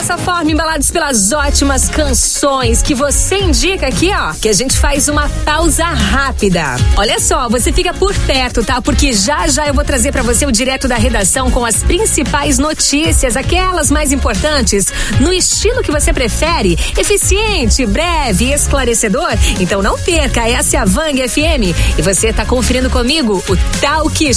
dessa forma, embalados pelas ótimas canções que você indica aqui, ó, que a gente faz uma pausa rápida. Olha só, você fica por perto, tá? Porque já eu vou trazer pra você o direto da redação com as principais notícias, aquelas mais importantes, no estilo que você prefere, eficiente, breve, esclarecedor. Então não perca, essa é a Vang FM e você tá conferindo comigo o Talk